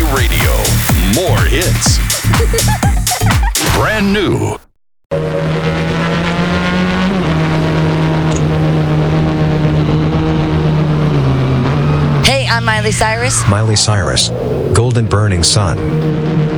Radio. More hits. Brand new. Hey, I'm Miley Cyrus. Miley Cyrus, Golden Burning Sun.